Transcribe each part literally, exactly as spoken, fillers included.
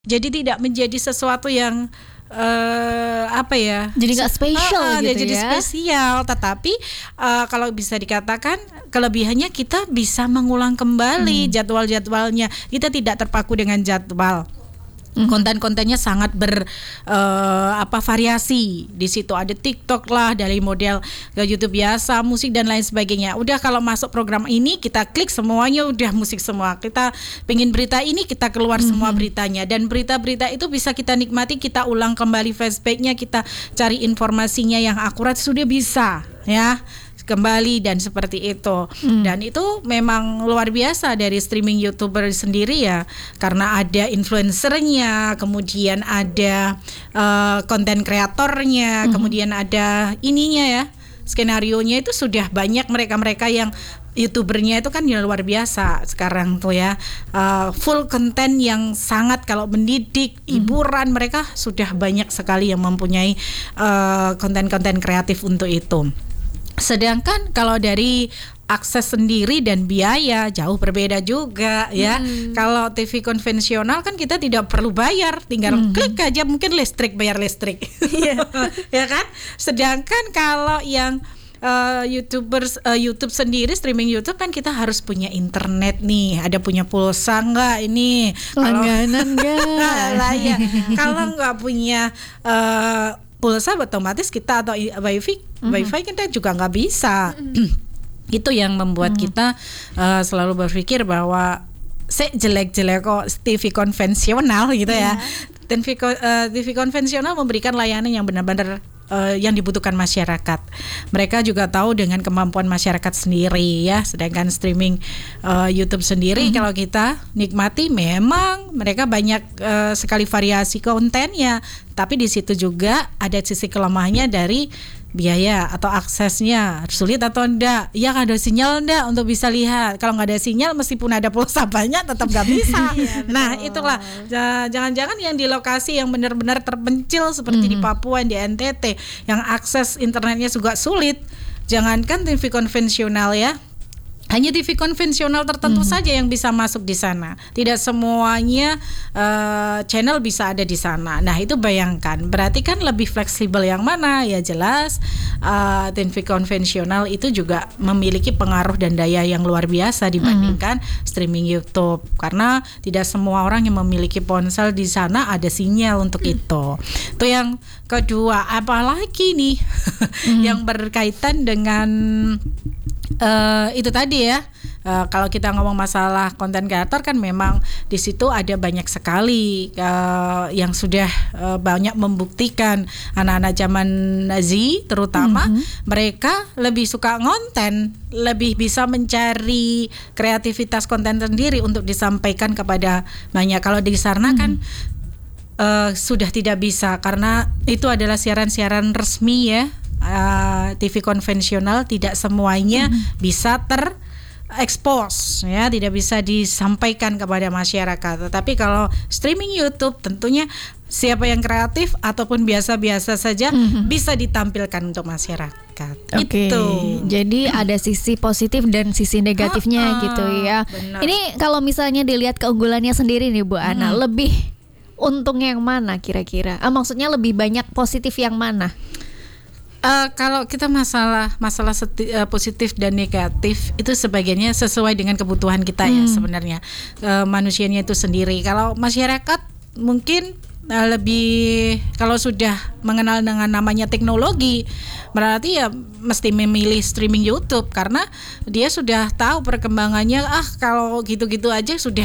Jadi tidak menjadi sesuatu yang uh, apa ya? Jadi nggak spesial uh, uh, gitu jadi ya? spesial, tetapi uh, kalau bisa dikatakan kelebihannya kita bisa mengulang kembali hmm. jadwal-jadwalnya. Kita tidak terpaku dengan jadwal. Mm-hmm. Konten-kontennya sangat ber uh, apa variasi. Di situ ada TikTok lah, dari model ke YouTube biasa, musik dan lain sebagainya. Udah kalau masuk program ini kita klik semuanya udah musik semua. Kita pengen berita ini kita keluar mm-hmm. semua beritanya, dan berita-berita itu bisa kita nikmati, kita ulang kembali flashbacknya, kita cari informasinya yang akurat sudah bisa ya. Kembali dan seperti itu. Hmm. Dan itu memang luar biasa dari streaming YouTuber sendiri ya, karena ada influencernya, kemudian ada uh, konten kreatornya, hmm. kemudian ada ininya ya, skenarionya itu sudah banyak. Mereka-mereka yang YouTubernya itu kan ya luar biasa sekarang tuh ya, uh, full konten yang sangat kalau mendidik, hiburan, hmm. mereka sudah banyak sekali yang mempunyai uh, konten-konten kreatif untuk itu. Sedangkan kalau dari akses sendiri dan biaya jauh berbeda juga ya. Hmm. Kalau T V konvensional kan kita tidak perlu bayar, tinggal hmm. klik aja, mungkin listrik, bayar listrik. Ya kan? Sedangkan kalau yang Uh, YouTubers uh, YouTube sendiri, streaming YouTube kan kita harus punya internet nih, ada punya pulsa nggak ini, langganan nggak lah ya. Kalau nggak punya uh, pulsa otomatis kita atau wifi mm-hmm. wifi kita juga nggak bisa. Mm-hmm. Itu yang membuat mm-hmm. kita uh, selalu berpikir bahwa sejelek-jelek kok T V konvensional gitu yeah. ya. Dan T V, uh, T V konvensional memberikan layanan yang benar-benar Uh, yang dibutuhkan masyarakat. Mereka juga tahu dengan kemampuan masyarakat sendiri ya. Sedangkan streaming uh, YouTube sendiri mm-hmm. kalau kita nikmati, memang mereka banyak uh, sekali variasi kontennya. Tapi di situ juga ada sisi kelemahannya dari biaya atau aksesnya, sulit atau enggak, ya ada sinyal enggak untuk bisa lihat. Kalau nggak ada sinyal meskipun ada pulsa banyak tetap nggak bisa. Iya, nah itulah, jangan-jangan yang di lokasi yang benar-benar terpencil seperti mm-hmm. di Papua, di N T T, yang akses internetnya juga sulit, jangankan T V konvensional ya, hanya T V konvensional tertentu hmm. saja yang bisa masuk di sana. Tidak semuanya uh, channel bisa ada di sana. Nah itu bayangkan, berarti kan lebih fleksibel yang mana? Ya jelas uh, T V konvensional itu juga memiliki pengaruh dan daya yang luar biasa dibandingkan hmm. streaming YouTube. Karena tidak semua orang yang memiliki ponsel di sana ada sinyal untuk hmm. itu. Itu yang kedua. Apalagi nih hmm. yang berkaitan dengan Uh, itu tadi ya, uh, kalau kita ngomong masalah konten kreator kan memang di situ ada banyak sekali uh, yang sudah uh, banyak membuktikan anak-anak zaman Z terutama mm-hmm. mereka lebih suka ngonten, lebih bisa mencari kreativitas konten sendiri untuk disampaikan kepada banyak. Kalau di sana mm-hmm. kan uh, sudah tidak bisa, karena itu adalah siaran-siaran resmi ya. Uh, T V konvensional tidak semuanya mm-hmm. bisa terekspos ya, tidak bisa disampaikan kepada masyarakat. Tetapi kalau streaming YouTube tentunya siapa yang kreatif ataupun biasa-biasa saja mm-hmm. bisa ditampilkan untuk masyarakat. Oke. Itu. Jadi ada sisi positif dan sisi negatifnya ah, gitu ya. Benar. Ini kalau misalnya dilihat keunggulannya sendiri nih Bu Ana, mm-hmm. lebih untung yang mana kira-kira? Ah, maksudnya lebih banyak positif yang mana? Uh, kalau kita masalah masalah seti, uh, positif dan negatif itu sebagiannya sesuai dengan kebutuhan kita hmm. ya sebenarnya, uh, manusianya itu sendiri. Kalau masyarakat mungkin uh, lebih, kalau sudah mengenal dengan namanya teknologi, berarti ya mesti memilih streaming YouTube karena dia sudah tahu perkembangannya. Ah kalau gitu-gitu aja sudah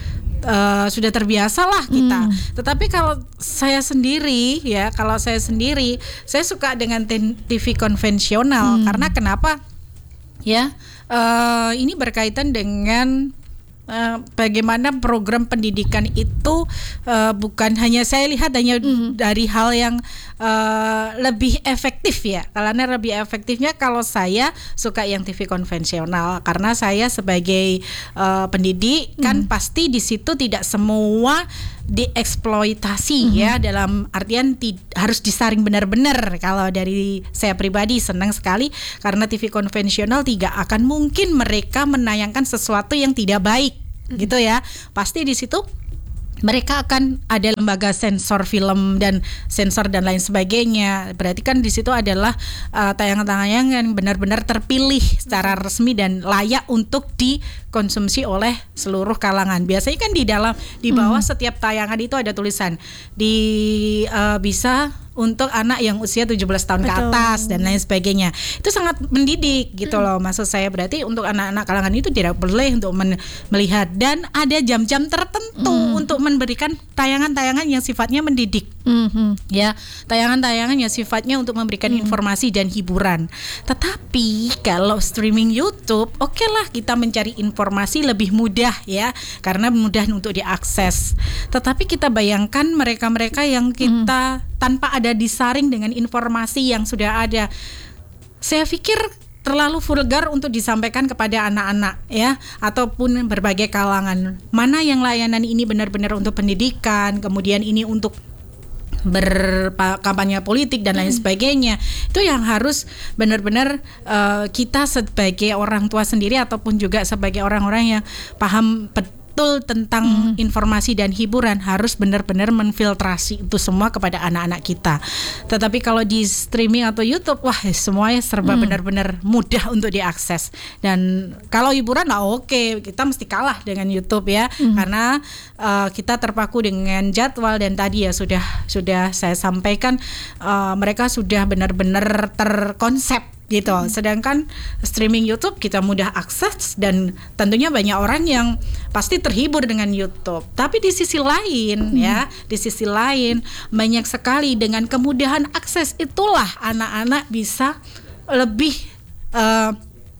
Uh, sudah terbiasa lah kita. Hmm. Tetapi kalau saya sendiri ya, kalau saya sendiri, saya suka dengan T V konvensional hmm. karena kenapa? Ya, uh, ini berkaitan dengan Uh, bagaimana program pendidikan itu uh, bukan hanya saya lihat hanya mm. dari hal yang uh, lebih efektif ya. Karena lebih efektifnya kalau saya suka yang T V konvensional karena saya sebagai uh, pendidik mm. kan pasti di situ tidak semua dieksploitasi mm. ya, dalam artian ti- harus disaring benar-benar. Kalau dari saya pribadi senang sekali karena T V konvensional tidak akan mungkin mereka menayangkan sesuatu yang tidak baik. Gitu ya, pasti di situ mereka akan ada lembaga sensor film dan sensor dan lain sebagainya. Berarti kan di situ adalah uh, tayangan-tayangan yang benar-benar terpilih secara resmi dan layak untuk dikonsumsi oleh seluruh kalangan. Biasanya kan di dalam di bawah hmm. setiap tayangan itu ada tulisan di uh, bisa untuk anak yang usia tujuh belas tahun Betul. Ke atas dan lain sebagainya. Itu sangat mendidik gitu loh. Maksud saya berarti untuk anak-anak kalangan itu tidak boleh untuk men- melihat dan ada jam-jam tertentu mm. untuk memberikan tayangan-tayangan yang sifatnya mendidik. Mm-hmm. Ya, tayangan-tayangan yang sifatnya untuk memberikan mm. informasi dan hiburan. Tetapi kalau streaming YouTube, oke okay lah kita mencari informasi lebih mudah ya, karena mudah untuk diakses. Tetapi kita bayangkan mereka-mereka yang kita mm. tanpa ada disaring dengan informasi yang sudah ada, saya pikir terlalu vulgar untuk disampaikan kepada anak-anak ya, ataupun berbagai kalangan. Mana yang layanan ini benar-benar untuk pendidikan, kemudian ini untuk berkampanye politik dan lain sebagainya. Itu yang harus benar-benar uh, kita sebagai orang tua sendiri ataupun juga sebagai orang-orang yang paham betul tentang mm. informasi dan hiburan harus benar-benar menfiltrasi itu semua kepada anak-anak kita. Tetapi kalau di streaming atau YouTube, wah semuanya serba mm. benar-benar mudah untuk diakses. Dan kalau hiburan, nah oke okay, kita mesti kalah dengan YouTube ya, mm. karena uh, kita terpaku dengan jadwal dan tadi ya sudah sudah saya sampaikan uh, mereka sudah benar-benar terkonsep gitu. Hmm. Sedangkan streaming YouTube kita mudah akses dan tentunya banyak orang yang pasti terhibur dengan YouTube. Tapi di sisi lain hmm. ya, di sisi lain banyak sekali dengan kemudahan akses itulah anak-anak bisa lebih uh,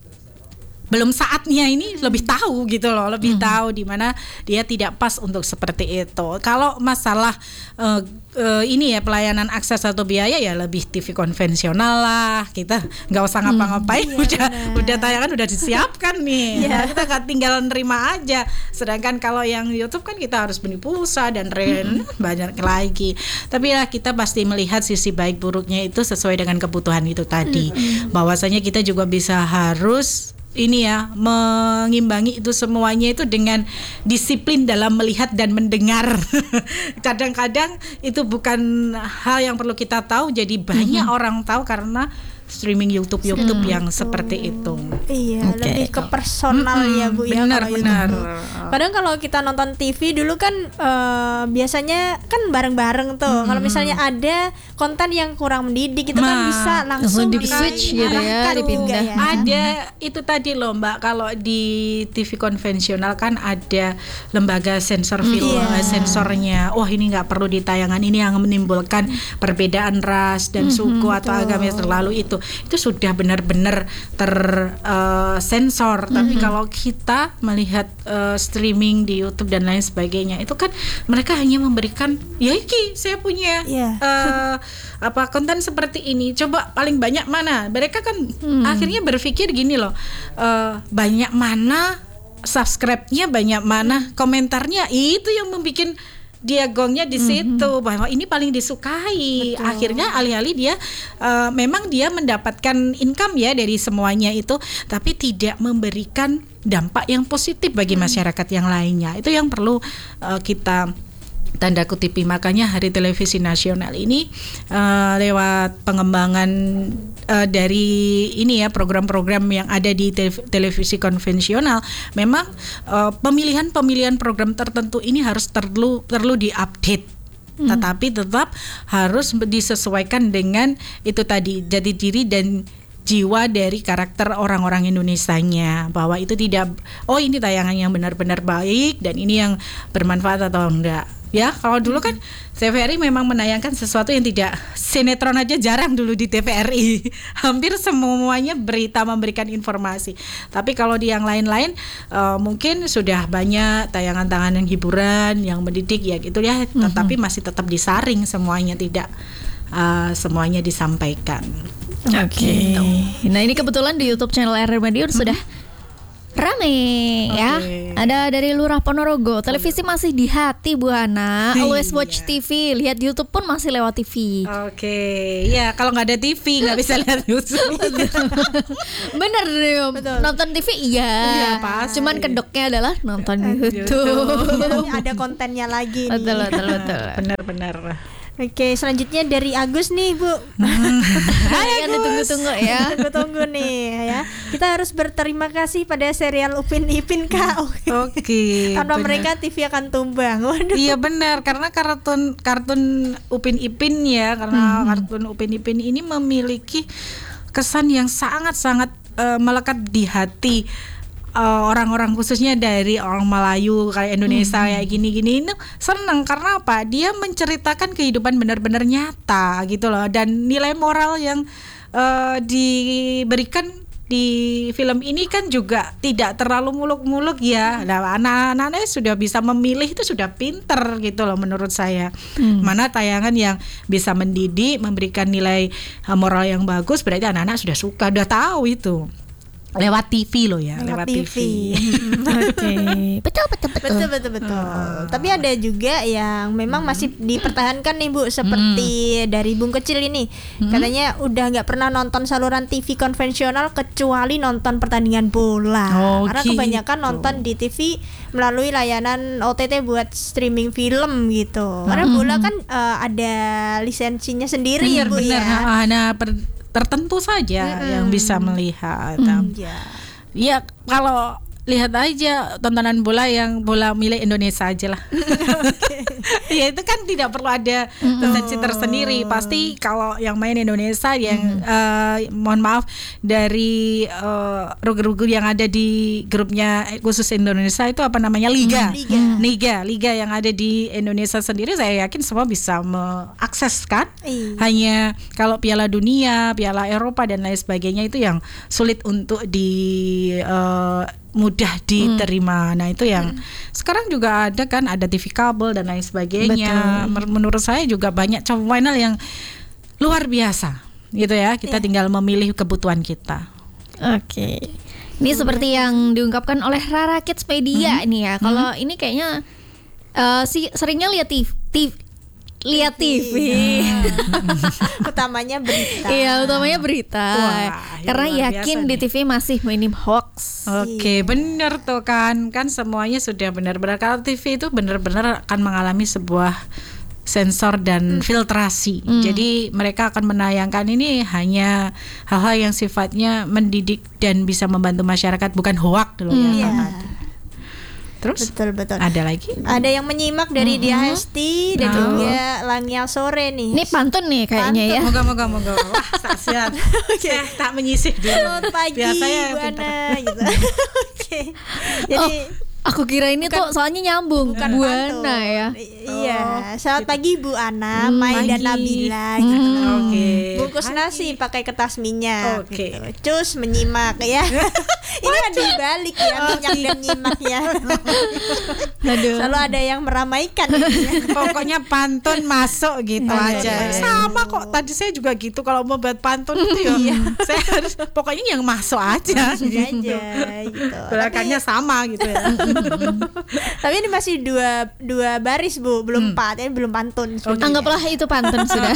belum saatnya ini lebih tahu gitu loh, lebih hmm. tahu di mana dia tidak pas untuk seperti itu. Kalau masalah uh, uh, ini ya pelayanan akses atau biaya ya lebih T V konvensional lah, kita nggak usah ngapa-ngapain, hmm, udah bener. udah tayangan udah disiapkan nih, yeah. nah, kita nggak tinggal nerima aja. Sedangkan kalau yang YouTube kan kita harus beli pulsa dan rent hmm. banyak lagi. Tapi ya kita pasti melihat sisi baik buruknya itu sesuai dengan kebutuhan itu tadi. Hmm. Bahwasanya kita juga bisa harus ini ya mengimbangi itu semuanya itu dengan disiplin dalam melihat dan mendengar. Kadang-kadang itu bukan hal yang perlu kita tahu, jadi banyak mm-hmm. orang tahu karena streaming YouTube YouTube hmm. yang seperti itu. Iya, okay. lebih ke personal hmm, ya Bu ya. Benar-benar. Padahal kalau kita nonton T V dulu kan uh, biasanya kan bareng-bareng tuh. Hmm. Kalau misalnya ada konten yang kurang mendidik itu Ma, kan bisa langsung di switch gitu ya, dipindah. Ya. Ada itu tadi loh Mbak, kalau di T V konvensional kan ada lembaga sensor film, yeah. sensornya. Wah, ini nggak perlu ditayangan, ini yang menimbulkan perbedaan ras dan suku hmm, atau agama yang terlalu itu. Itu sudah benar-benar tersensor. Uh, Tapi mm-hmm. kalau kita melihat uh, streaming di YouTube dan lain sebagainya, itu kan mereka hanya memberikan, ya iki saya punya yeah. uh, apa konten seperti ini. Coba paling banyak mana? Mereka kan mm. akhirnya berpikir gini loh, uh, banyak mana subscribe-nya, banyak mana komentarnya, itu yang membuat dia gongnya di situ mm-hmm. bahwa ini paling disukai. Betul. Akhirnya alih-alih dia uh, memang dia mendapatkan income ya dari semuanya itu, tapi tidak memberikan dampak yang positif bagi mm. masyarakat yang lainnya. Itu yang perlu uh, kita tanda kutipi. Makanya Hari Televisi Nasional ini uh, lewat pengembangan uh, dari ini ya program-program yang ada di te- televisi konvensional, memang uh, pemilihan-pemilihan program tertentu ini harus perlu perlu diupdate. Hmm. Tetapi tetap harus disesuaikan dengan itu tadi jati diri dan jiwa dari karakter orang-orang Indonesianya, bahwa itu tidak oh ini tayangan yang benar-benar baik dan ini yang bermanfaat atau enggak. Ya, kalau dulu kan T V R I memang menayangkan sesuatu yang tidak, sinetron aja jarang dulu di T V R I. Hampir semuanya berita memberikan informasi. Tapi kalau di yang lain-lain uh, mungkin sudah banyak tayangan-tayangan yang hiburan, yang mendidik ya gitu ya, mm-hmm. tetapi masih tetap disaring semuanya, tidak uh, semuanya disampaikan. Oke. Okay. Gitu. Nah, ini kebetulan di YouTube channel R R Madiun mm-hmm. sudah Rame ya. Ada dari Lurah Ponorogo. Televisi masih di hati Bu Hana. Always watch T V. Lihat YouTube pun masih lewat T V. Oke, ya kalau nggak ada T V nggak bisa lihat YouTube. Bener Rim. Nonton T V iya. Iya, pasti. Cuman kedoknya adalah nonton YouTube. Jadi ada kontennya lagi nih. Betul betul betul. Benar-benar. Oke, selanjutnya dari Agus nih, Bu. Hai kan ditunggu-tunggu ya. Tunggu-tunggu nih ya. Kita harus berterima kasih pada serial Upin Ipin Kak. Oke. Tanpa benar. mereka T V akan tumbang. Waduh. Iya benar, karena kartun kartun Upin Ipin ya, karena kartun Upin Ipin ini memiliki kesan yang sangat-sangat uh, melekat di hati uh, orang-orang, khususnya dari orang Melayu kayak Indonesia hmm. kayak gini-gini itu seneng karena apa? Dia menceritakan kehidupan benar-benar nyata gitu loh, dan nilai moral yang uh, diberikan di film ini kan juga tidak terlalu muluk-muluk ya. Nah, anak-anaknya sudah bisa memilih, itu sudah pinter gitu loh menurut saya. Hmm. Mana tayangan yang bisa mendidik, memberikan nilai moral yang bagus, berarti anak-anak sudah suka, udah tahu itu. Lewat T V loh ya, lewat, lewat T V. T V. Oke. Betul betul betul. Betul betul betul. Uh. Tapi ada juga yang memang hmm. masih dipertahankan nih Bu, seperti hmm. dari Bung Kecil ini. Hmm. Katanya udah nggak pernah nonton saluran T V konvensional kecuali nonton pertandingan bola. Oh, karena gitu. Kebanyakan nonton di T V melalui layanan O T T buat streaming film gitu. Karena hmm. bola kan uh, ada lisensinya sendiri bener, ya Bu bener. ya. Ah, nah, per- tertentu saja hmm. yang bisa melihat. Hmm. Ya, ya kalau lihat aja tontonan bola yang bola milik Indonesia aja lah. Ya itu kan tidak perlu ada lisensi oh. tersendiri. Pasti kalau yang main Indonesia yang mm. uh, mohon maaf dari uh, rugu-rugu yang ada di grupnya khusus Indonesia itu apa namanya Liga. Liga. Liga, Liga yang ada di Indonesia sendiri saya yakin semua bisa mengakses kan. Iya. Hanya kalau Piala Dunia, Piala Eropa dan lain sebagainya itu yang sulit untuk di uh, mudah diterima. Hmm. Nah itu yang hmm. sekarang juga ada kan, ada T V kabel dan lain sebagainya. Betul. Menurut saya juga banyak channel yang luar biasa gitu ya. Kita yeah. tinggal memilih kebutuhan kita. Oke. Okay. Ini hmm. seperti yang diungkapkan oleh Rara Kids Media hmm. nih ya. Kalau hmm. ini kayaknya uh, si seringnya lihat T V, T V lihat T V. Utamanya berita. Iya, utamanya berita. Wah, karena yakin di T V masih minim hoax. Oke, okay, benar tuh kan. Kan semuanya sudah benar-benar, kalau T V itu benar-benar akan mengalami sebuah sensor dan hmm. filtrasi. Hmm. Jadi mereka akan menayangkan ini hanya hal-hal yang sifatnya mendidik dan bisa membantu masyarakat, bukan hoax dulu hmm. ya. Yeah. Terus betul betul. Ada lagi? Ada yang menyimak dari mm-hmm. Dia Hesti dan oh. juga Langial Sore nih. Ini pantun nih kayaknya pantun. Ya. Moga-moga moga. Wah, saksian. Saya tak menyisih dulu. Selamat pagi Biasanya Bu Ana gitu. Oke. Jadi oh. Aku kira ini bukan, tuh soalnya nyambung bukan Bu Ana ya. Iya, oh, selamat gitu. Pagi Bu Ana, hmm, Mai dan Nabila gitu. Hmm. Oke. Okay. Bungkus nasi pakai kertas minyak. Oke. Okay. Gitu. Cus menyimak ya. Ini ada dibalik ya, minyak dan nyimak ya. Aduh. Selalu ada yang meramaikan. Pokoknya pantun masuk gitu nah, aja. Ya. Sama kok. Tadi saya juga gitu kalau mau buat pantun itu ya. Saya harus pokoknya yang masuk aja. Gitu. aja gitu. Belakangnya sama gitu ya. Tapi ini masih dua dua baris Bu, belum hmm. empat, ini belum pantun. Okay. Anggaplah itu pantun sudah.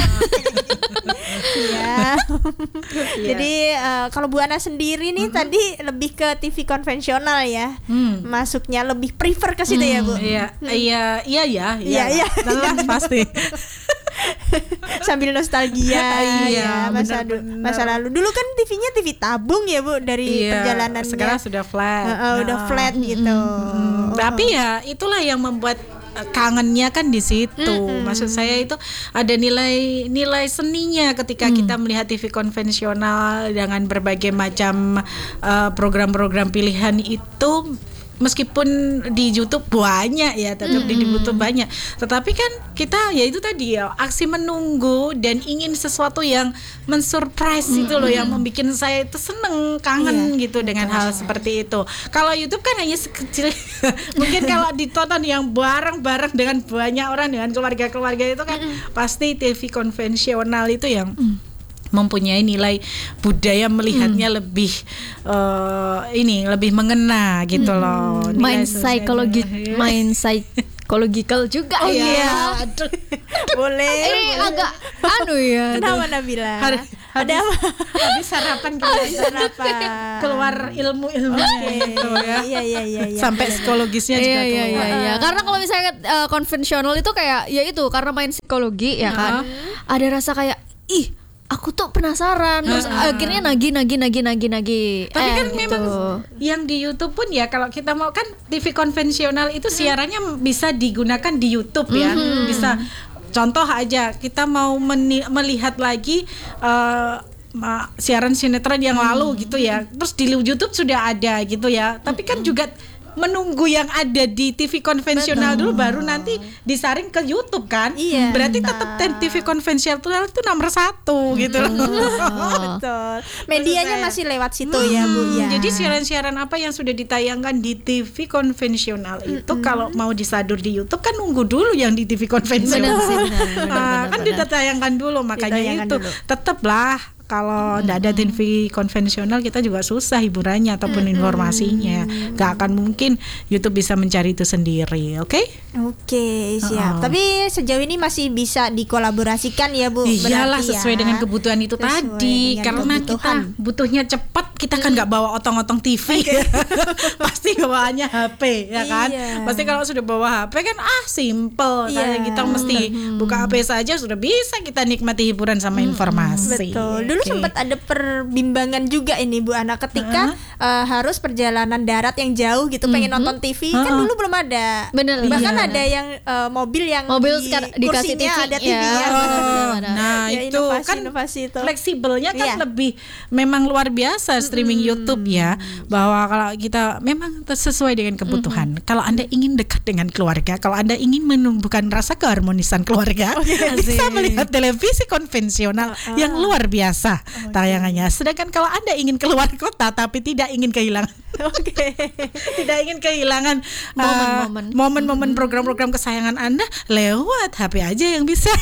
Iya. Jadi uh, kalau Bu Ana sendiri nih hmm. tadi lebih ke T V konvensional ya, hmm. masuknya lebih prefer ke situ hmm. ya Bu. Iya, hmm. iya, iya ya, iya, iya, iya. Pasti. Sambil nostalgia iya, ya masa bener, bener. masa lalu. Dulu kan T V-nya T V tabung ya Bu, dari iya, perjalanannya. Sekarang sudah flat. Uh, uh, udah flat gitu. Hmm. Oh. Tapi ya itulah yang membuat kangennya kan di situ. Mm-hmm. Maksud saya itu ada nilai nilai seninya ketika mm. kita melihat T V konvensional dengan berbagai macam uh, program-program pilihan itu. Meskipun di YouTube banyak ya, tetap mm-hmm. di YouTube banyak. Tetapi kan kita ya itu tadi ya, aksi menunggu dan ingin sesuatu yang mensurprise mm-hmm. itu loh yang membuat saya itu seneng, kangen yeah. gitu dengan hal seperti itu. Kalau YouTube kan hanya sekecil mungkin kalau ditonton yang bareng-bareng dengan banyak orang, dengan keluarga-keluarga itu kan mm-hmm. pasti T V konvensional itu yang mm. mempunyai nilai budaya melihatnya hmm. lebih uh, ini lebih mengena gitu hmm. loh. Main psikologi, main psychological juga oh, ya. Iya. boleh. Ini boleh. agak anu ya. Kenapa Nabila? Har- Ada apa? Habis sarapan habis sarapan. Keluar ilmu-ilmunya okay. gitu ya. Iya iya iya iya. Sampai psikologisnya juga iya, iya, keluar. iya, iya. Karena kalau misalnya uh, konvensional itu kayak ya itu karena main psikologi ya kan. Uh-huh. Ada rasa kayak ih aku tuh penasaran terus uh-huh. akhirnya nagi nagi nagi nagi nagi. Tapi eh, kan gitu. memang yang di YouTube pun ya kalau kita mau kan T V konvensional itu siarannya bisa digunakan di YouTube ya. Mm-hmm. Bisa contoh aja kita mau meni- melihat lagi uh, ma- siaran sinetron yang hmm. lalu gitu ya. Terus di YouTube sudah ada gitu ya. Tapi kan juga menunggu yang ada di T V konvensional Betul. dulu baru nanti disaring ke YouTube kan. Iya, berarti tetap T V konvensional itu nomor satu gitu loh. Betul. Medianya masih lewat situ hmm. ya Bu ya. Jadi siaran-siaran apa yang sudah ditayangkan di T V konvensional itu hmm. kalau mau disadur di YouTube kan nunggu dulu yang di T V konvensional. Benar, benar, benar, benar, nah, kan ditayangkan dulu makanya ditayangkan itu dulu. Tetaplah kalau tidak ada T V konvensional kita juga susah hiburannya ataupun mm-hmm. informasinya. Gak akan mungkin YouTube bisa mencari itu sendiri, oke? Okay? Oke, okay, siap. Uh-oh. Tapi sejauh ini masih bisa dikolaborasikan ya Bu? Iyalah sesuai ya. dengan kebutuhan itu sesuai tadi. Karena kebutuhan. kita butuhnya cepat, kita kan nggak bawa otong-otong T V. Okay. Pasti bawaannya H P, ya kan? Iya. Pasti kalau sudah bawa H P kan ah simple. Iya. Kayak kita mesti hmm. buka H P saja sudah bisa kita nikmati hiburan sama hmm. informasi. Betul. Dulu okay. sempat ada perbimbangan juga ini Bu Ana ketika uh-huh. uh, harus perjalanan darat yang jauh gitu, uh-huh. pengen nonton T V uh-huh. kan dulu belum ada. Bener. Bahkan iya. ada yang uh, mobil yang mobil di sekarang dikasih T V ada T V-nya. Ya. Oh, nah ya, itu inovasi, kan inovasi itu. Fleksibelnya kan iya. lebih memang luar biasa streaming mm-hmm. YouTube ya, bahwa kalau kita memang sesuai dengan kebutuhan. Mm-hmm. Kalau Anda ingin dekat dengan keluarga, kalau Anda ingin menumbuhkan rasa keharmonisan keluarga, okay. bisa melihat televisi konvensional uh-uh. yang luar biasa okay. tayangannya. Sedangkan kalau Anda ingin keluar kota tapi tidak ingin kehilangan okay. tidak ingin kehilangan momen-momen uh, momen-momen program-program kesayangan Anda, lewat H P aja yang bisa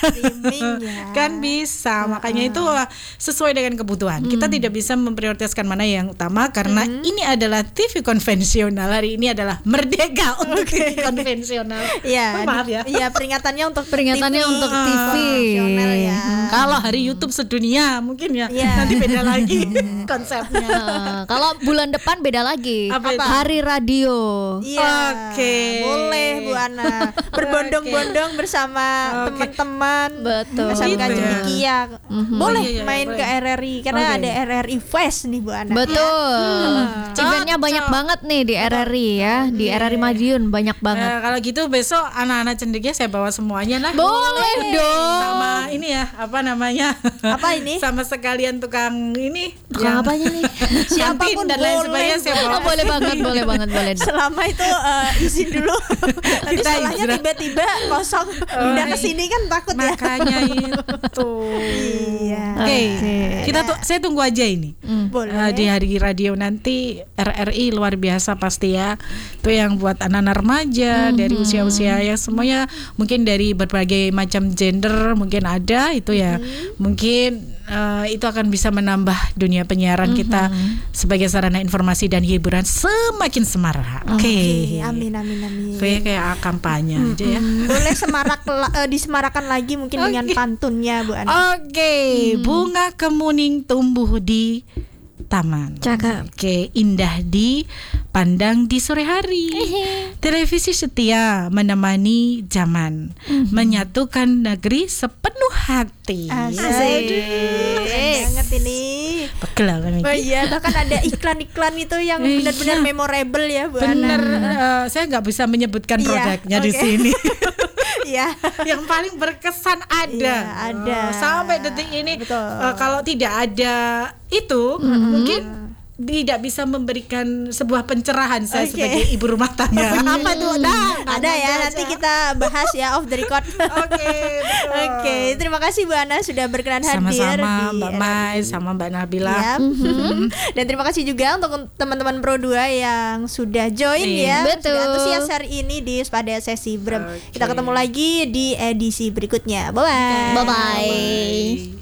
ya. Kan bisa. Uh-uh. Makanya itu sesuai dengan kebutuhan. Hmm. Kita tidak bisa memprioritaskan mana yang utama karena hmm. ini adalah T V konvensional. Hari ini adalah merdeka untuk okay. T V konvensional. Ya, oh, maaf ya. Iya, peringatannya untuk peringatannya T V untuk T V konvensional ya. Hmm. Kalau hari YouTube sedunia mungkin ya, ya. nanti beda lagi konsepnya. Uh, kalau bulan depan beda lagi. Apa itu? Hari radio. Iya. Oke. Okay. Boleh Bu Ana. Berbondong-bondong bersama okay. teman-teman. Betul. S M K Cendekia. Mm-hmm. Boleh oh, iya, iya, main boleh. ke R R I karena okay. ada R R I Fest nih Bu Ana. Betul. Hmm. Eventnya banyak banget nih di R R I ya, di yeah. R R I Madiun banyak banget. Uh, kalau gitu besok anak-anak Cendekia saya bawa semuanya lah. Boleh dong. Sama ini ya, apa namanya? Apa ini? Sama sekalian tukang ini. Tukang apanya nih? Siapapun dan lain sebagainya saya bawa. Oh, boleh banget, boleh banget, boleh. Selama itu uh, izin dulu. Nanti setelahnya tiba-tiba kosong udah oh, kesini kan takut makanya ya. Makanya itu. Iya. Oke, okay. okay. kita tuh saya tunggu aja ini. Mm. Boleh. Uh, di hari radio nanti R R I luar biasa pasti ya. Itu yang buat anak-anak remaja mm-hmm. dari usia-usia yang semuanya mungkin dari berbagai macam gender mungkin ada itu ya. Mm-hmm. Mungkin uh, itu akan bisa menambah dunia penyiaran mm-hmm. kita sebagai sarana informasi dan hiburan semakin semarak. Oke. Okay. Okay. Amin amin amin. Kayak kayak kampanye mm-hmm. aja ya. Boleh semarak uh, disemarakan lagi mungkin okay. dengan pantunnya Bu Ana. Oke, okay. hmm. bunga kemuning tumbuh di taman. Cakep. Oke, okay. indah dipandang di sore hari. Televisi setia menemani zaman, mm-hmm. menyatukan negeri sepenuh hati. Asik. Banget ini. Pegel kan ini. Oh iya, bahkan ada iklan-iklan itu yang benar-benar memorable ya Bu Ana. Bener, uh, saya nggak bisa menyebutkan produknya iya, okay. di sini. Iya. Yang paling berkesan ada. Iya, ada. Uh, sampai detik ini uh, kalau tidak ada itu mm-hmm. mungkin tidak bisa memberikan sebuah pencerahan saya okay. sebagai ibu rumah tangga. Apa tuh? Nah, ada ya. Nanti kita bahas ya off the record. Oke. Okay, Oke. Okay. Terima kasih Bu Ana sudah berkenan hadir. Sama-sama Mbak Mai, sama Mbak Nabila. Yep. Mm-hmm. Dan terima kasih juga untuk teman-teman Pro dua yang sudah join yeah. ya. Betul. Sudah antusias hari ini di pada sesi Brem. Okay. Kita ketemu lagi di edisi berikutnya. Bye bye. Bye bye.